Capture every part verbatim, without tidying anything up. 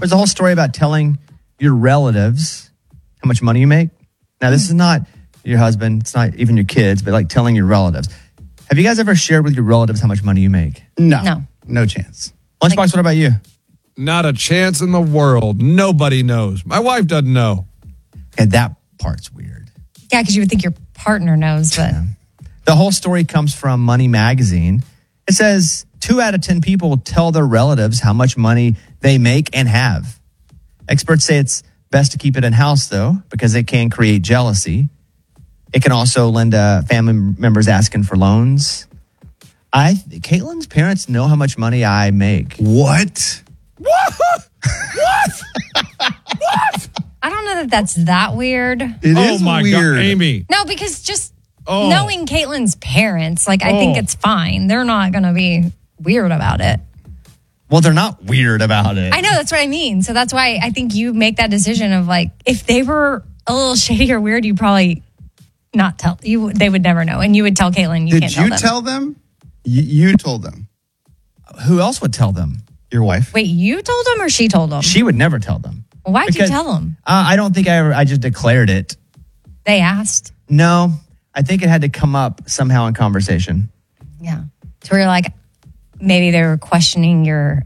There's a whole story about telling your relatives how much money you make. Now, this is not your husband. It's not even your kids, but like telling your relatives. Have you guys ever shared with your relatives how much money you make? No. No. No chance. Lunchbox, like, what about you? Not a chance in the world. Nobody knows. My wife doesn't know. Okay, that part's weird. Yeah, because you would think your partner knows, but... Yeah. The whole story comes from Money Magazine. It says two out of ten people tell their relatives how much money they make and have. Experts say it's best to keep it in-house, though, because it can create jealousy. It can also lend to family members asking for loans. I, Caitlin's parents know how much money I make. What? What? What? What? I don't know that that's that weird. It oh is my weird. God, Amy. No, because just Oh. knowing Caitlin's parents, like, I think Oh. it's fine. They're not going to be weird about it. Well, they're not weird about it. I know, that's what I mean. So that's why I think you make that decision of, like, if they were a little shady or weird, you probably not tell. You They would never know. And you would tell Caitlin, you Did can't you tell them. tell them? You, you told them. Who else would tell them? Your wife. Wait, you told them or she told them? She would never tell them. Why'd Because- you tell them? Uh, I don't think I ever, I just declared it. They asked. No, I think it had to come up somehow in conversation. Yeah. So we're like, maybe they were questioning your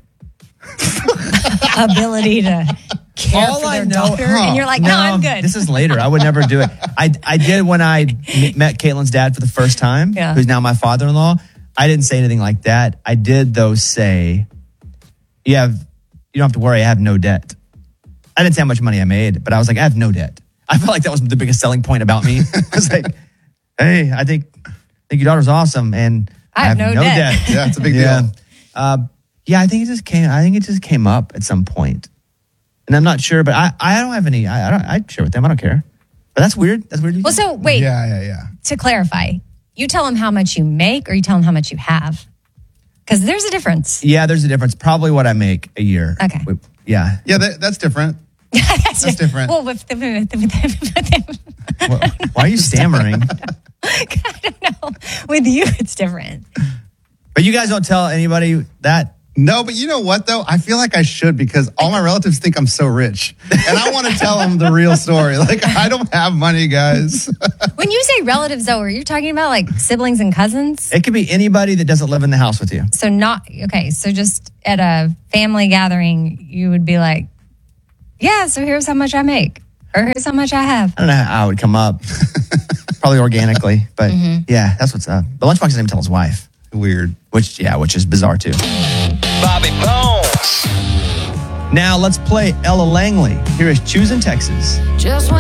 ability to care All for I their know- daughter. huh. And you're like, no, I'm good. This is later. I would never do it. I, I did when I m- met Caitlin's dad for the first time, Yeah. who's now my father-in-law. I didn't say anything like that. I did, though, say, you have, you don't have to worry, I have no debt. I didn't say how much money I made, but I was like, I have no debt. I felt like that was the biggest selling point about me. I was like, hey, I think, I think your daughter's awesome, and I have no debt. Yeah, it's a big yeah. deal. Uh, yeah, I think it just came. I think it just came up at some point, and I'm not sure. But I, I don't have any. I, I don't. I share with them. I don't care. But that's weird. That's weird. Well, so wait, Yeah, yeah, yeah. to clarify, you tell them how much you make or you tell them how much you have? Because there's a difference. yeah, there's a difference. Probably what I make a year. Okay. Wait, yeah. Yeah, that, that's different. That's, That's different. Well, with the, with the, with the, Why, why are you stammering? I don't know. With you, it's different. But you guys don't tell anybody that. No, but you know what, though? I feel like I should because all my relatives think I'm so rich. And I want to tell them the real story. Like, I don't have money, guys. When you say relatives, though, are you talking about like siblings and cousins? It could be anybody that doesn't live in the house with you. So not, okay, so just at a family gathering, you would be like, yeah, so here's how much I make. Or here's how much I have. I don't know how it would come up. Probably organically, but Mm-hmm. yeah, that's what's up. But Lunchbox doesn't even tell his wife, Weird. which yeah, which is bizarre too. Bobby Bones. Now let's play Ella Langley. Here is Choosing Texas. Just when